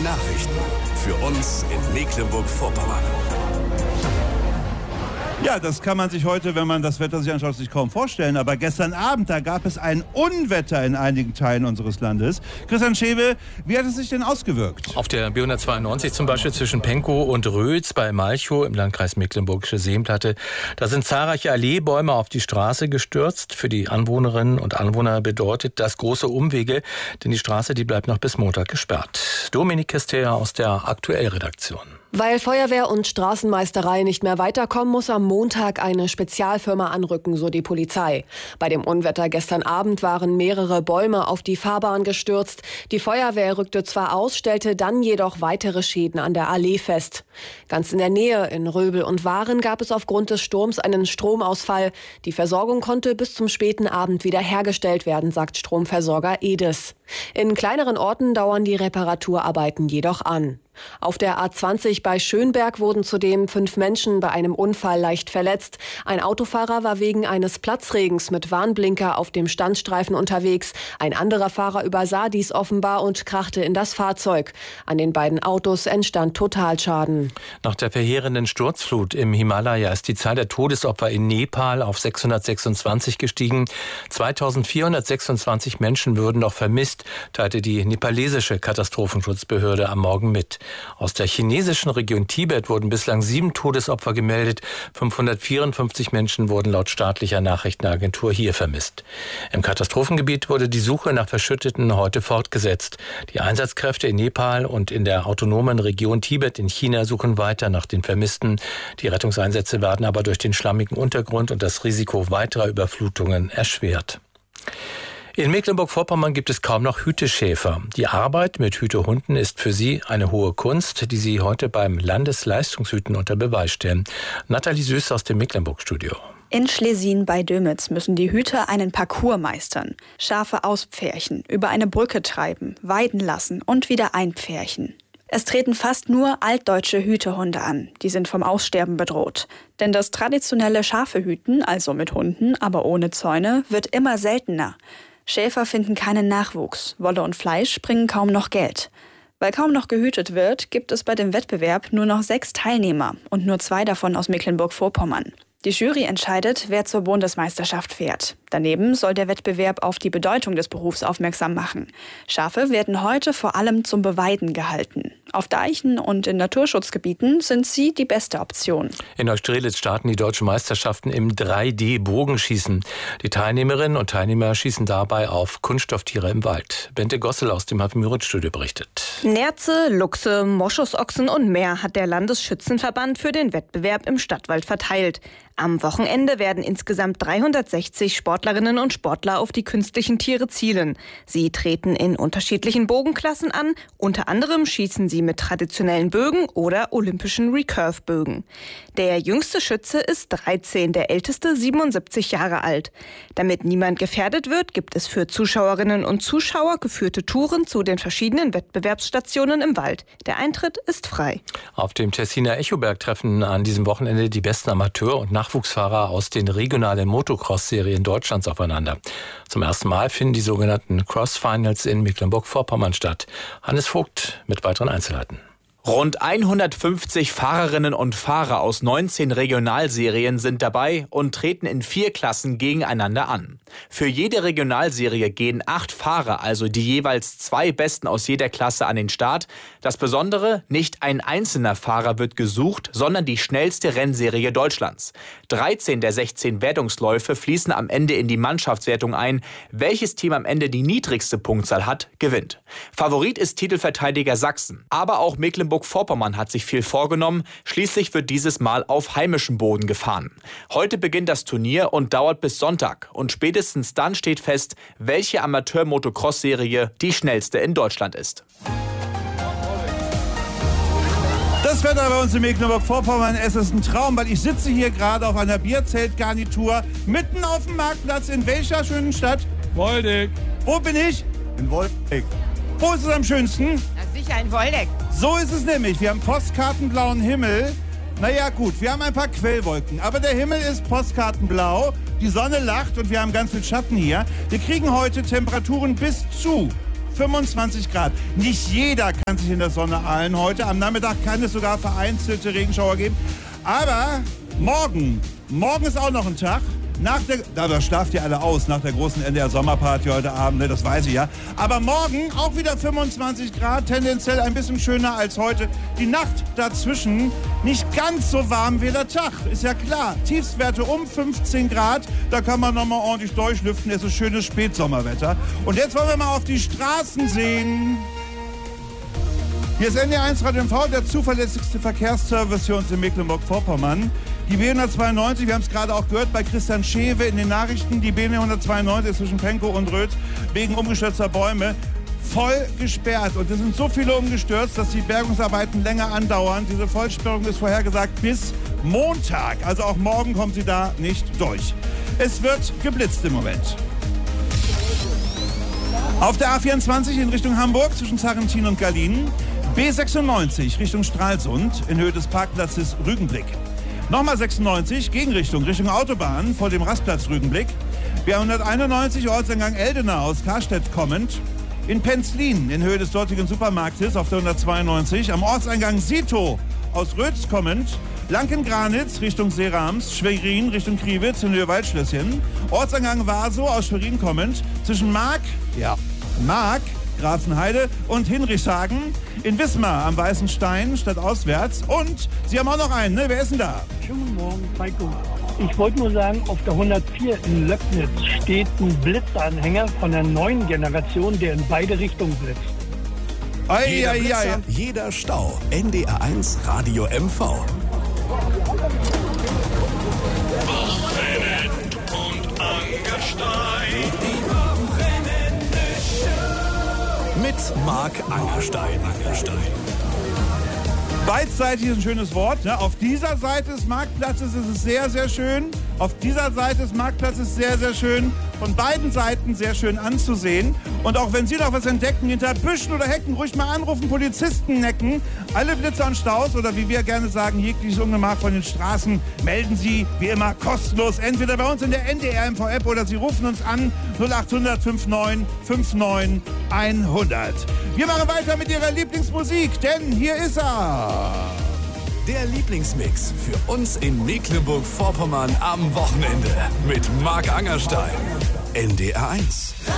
Nachrichten für uns in Mecklenburg-Vorpommern. Ja, das kann man sich heute, wenn man das Wetter sich anschaut, sich kaum vorstellen. Aber gestern Abend, da gab es ein Unwetter in einigen Teilen unseres Landes. Christian Schewe, wie hat es sich denn ausgewirkt? Auf der B192 zum Beispiel zwischen Penkow und Rötz bei Malchow im Landkreis Mecklenburgische Seenplatte. Da sind zahlreiche Alleebäume auf die Straße gestürzt. Für die Anwohnerinnen und Anwohner bedeutet das große Umwege, denn die Straße, die bleibt noch bis Montag gesperrt. Dominik Kester aus der Aktuell-Redaktion. Weil Feuerwehr und Straßenmeisterei nicht mehr weiterkommen, muss am Montag eine Spezialfirma anrücken, so die Polizei. Bei dem Unwetter gestern Abend waren mehrere Bäume auf die Fahrbahn gestürzt. Die Feuerwehr rückte zwar aus, stellte dann jedoch weitere Schäden an der Allee fest. Ganz in der Nähe, in Röbel und Waren, gab es aufgrund des Sturms einen Stromausfall. Die Versorgung konnte bis zum späten Abend wieder hergestellt werden, sagt Stromversorger Edis. In kleineren Orten dauern die Reparaturarbeiten jedoch an. Auf der A20 bei Schönberg wurden zudem 5 Menschen bei einem Unfall leicht verletzt. Ein Autofahrer war wegen eines Platzregens mit Warnblinker auf dem Standstreifen unterwegs. Ein anderer Fahrer übersah dies offenbar und krachte in das Fahrzeug. An den beiden Autos entstand Totalschaden. Nach der verheerenden Sturzflut im Himalaya ist die Zahl der Todesopfer in Nepal auf 626 gestiegen. 2426 Menschen würden noch vermisst, teilte die nepalesische Katastrophenschutzbehörde am Morgen mit. Aus der chinesischen Region Tibet wurden bislang 7 Todesopfer gemeldet. 554 Menschen wurden laut staatlicher Nachrichtenagentur hier vermisst. Im Katastrophengebiet wurde die Suche nach Verschütteten heute fortgesetzt. Die Einsatzkräfte in Nepal und in der autonomen Region Tibet in China suchen weiter nach den Vermissten. Die Rettungseinsätze werden aber durch den schlammigen Untergrund und das Risiko weiterer Überflutungen erschwert. In Mecklenburg-Vorpommern gibt es kaum noch Hüteschäfer. Die Arbeit mit Hütehunden ist für sie eine hohe Kunst, die sie heute beim Landesleistungshüten unter Beweis stellen. Nathalie Süß aus dem Mecklenburg-Studio. In Schlesien bei Dömitz müssen die Hüter einen Parcours meistern. Schafe auspferchen, über eine Brücke treiben, weiden lassen und wieder einpferchen. Es treten fast nur altdeutsche Hütehunde an. Die sind vom Aussterben bedroht. Denn das traditionelle Schafehüten, also mit Hunden, aber ohne Zäune, wird immer seltener. Schäfer finden keinen Nachwuchs. Wolle und Fleisch bringen kaum noch Geld. Weil kaum noch gehütet wird, gibt es bei dem Wettbewerb nur noch 6 Teilnehmer und nur 2 davon aus Mecklenburg-Vorpommern. Die Jury entscheidet, wer zur Bundesmeisterschaft fährt. Daneben soll der Wettbewerb auf die Bedeutung des Berufs aufmerksam machen. Schafe werden heute vor allem zum Beweiden gehalten. Auf Deichen und in Naturschutzgebieten sind sie die beste Option. In Neustrelitz starten die deutschen Meisterschaften im 3D-Bogenschießen. Die Teilnehmerinnen und Teilnehmer schießen dabei auf Kunststofftiere im Wald. Bente Gossel aus dem Hafenmüritz-Studio berichtet. Nerze, Luchse, Moschusochsen und mehr hat der Landesschützenverband für den Wettbewerb im Stadtwald verteilt. Am Wochenende werden insgesamt 360 Sportlerinnen und Sportler auf die künstlichen Tiere zielen. Sie treten in unterschiedlichen Bogenklassen an. Unter anderem schießen sie mit traditionellen Bögen oder olympischen Recurve-Bögen. Der jüngste Schütze ist 13, der älteste 77 Jahre alt. Damit niemand gefährdet wird, gibt es für Zuschauerinnen und Zuschauer geführte Touren zu den verschiedenen Wettbewerbsstationen im Wald. Der Eintritt ist frei. Auf dem Tessiner Echoberg treffen an diesem Wochenende die besten Amateur- und Nachwuchsfahrer aus den regionalen Motocross-Serien Deutschlands aufeinander. Zum ersten Mal finden die sogenannten Cross-Finals in Mecklenburg-Vorpommern statt. Hannes Vogt mit weiteren Einzelheiten. Rund 150 Fahrerinnen und Fahrer aus 19 Regionalserien sind dabei und treten in 4 Klassen gegeneinander an. Für jede Regionalserie gehen 8 Fahrer, also die jeweils 2 Besten aus jeder Klasse, an den Start. Das Besondere, nicht ein einzelner Fahrer wird gesucht, sondern die schnellste Rennserie Deutschlands. 13 der 16 Wertungsläufe fließen am Ende in die Mannschaftswertung ein. Welches Team am Ende die niedrigste Punktzahl hat, gewinnt. Favorit ist Titelverteidiger Sachsen, aber auch Mecklenburg-Vorpommern hat sich viel vorgenommen. Schließlich wird dieses Mal auf heimischem Boden gefahren. Heute beginnt das Turnier und dauert bis Sonntag. Und spätestens dann steht fest, welche Amateur-Motocross-Serie die schnellste in Deutschland ist. Das Wetter bei uns in Mecklenburg-Vorpommern, es ist ein Traum, weil ich sitze hier gerade auf einer Bierzeltgarnitur mitten auf dem Marktplatz. In welcher schönen Stadt? Woldeck. Wo bin ich? In Woldeck. Wo ist es am schönsten? Na sicher, in Woldeck. So ist es nämlich. Wir haben postkartenblauen Himmel. Naja gut, wir haben ein paar Quellwolken, aber der Himmel ist postkartenblau, die Sonne lacht und wir haben ganz viel Schatten hier. Wir kriegen heute Temperaturen bis zu 25 Grad. Nicht jeder kann sich in der Sonne ahlen heute. Am Nachmittag kann es sogar vereinzelte Regenschauer geben. Aber morgen ist auch noch ein Tag. Da schlaft ihr alle aus nach der großen NDR-Sommerparty heute Abend, ne, das weiß ich ja. Aber morgen auch wieder 25 Grad, tendenziell ein bisschen schöner als heute. Die Nacht dazwischen nicht ganz so warm wie der Tag, ist ja klar. Tiefstwerte um 15 Grad, da kann man nochmal ordentlich durchlüften. Es ist schönes Spätsommerwetter. Und jetzt wollen wir mal auf die Straßen sehen. Hier ist NDR1 Radio MV, der zuverlässigste Verkehrsservice für uns in Mecklenburg-Vorpommern. Die B192, wir haben es gerade auch gehört bei Christian Schewe in den Nachrichten, die B192 zwischen Pankow und Röth wegen umgestürzter Bäume voll gesperrt. Und es sind so viele umgestürzt, dass die Bergungsarbeiten länger andauern. Diese Vollsperrung ist vorhergesagt bis Montag. Also auch morgen kommt sie da nicht durch. Es wird geblitzt im Moment. Auf der A24 in Richtung Hamburg zwischen Sarrentin und Gallien. B96 Richtung Stralsund in Höhe des Parkplatzes Rügenblick. Nochmal 96 Gegenrichtung, Richtung Autobahn vor dem Rastplatz Rügenblick. B191 Ortseingang Eldena aus Karstedt kommend. In Penzlin in Höhe des dortigen Supermarktes auf der 192. Am Ortseingang Sito aus Rötz kommend. Lanken-Granitz Richtung Seerams. Schwerin Richtung Kriwitz in Höhe Waldschlösschen. Ortseingang Waso aus Schwerin kommend. Zwischen Mark, Grafenheide und Hinrichshagen. In Wismar am Weißen Stein stadtauswärts. Und Sie haben auch noch einen, ne? Wer ist denn da? Schönen guten Morgen, Heiko. Ich wollte nur sagen, auf der 104 in Löcknitz steht ein Blitzanhänger von der neuen Generation, der in beide Richtungen blitzt. Jeder Blitzer, jeder Stau. NDR1 Radio MV. Wochenend und Angerstein. Mit Marc Angerstein. Beidseitig ist ein schönes Wort. Ne? Auf dieser Seite des Marktplatzes ist es sehr, sehr schön. Auf dieser Seite des Marktplatzes ist sehr, sehr schön. Von beiden Seiten sehr schön anzusehen. Und auch wenn Sie noch was entdecken, hinter Büschen oder Hecken, ruhig mal anrufen, Polizisten necken. Alle Blitzer und Staus oder wie wir gerne sagen, jegliches Ungemach von den Straßen melden Sie wie immer kostenlos. Entweder bei uns in der NDR MV-App oder Sie rufen uns an 0800 59 59 100. Wir machen weiter mit Ihrer Lieblingsmusik, denn hier ist er. Der Lieblingsmix für uns in Mecklenburg-Vorpommern am Wochenende mit Marc Angerstein. NDR1.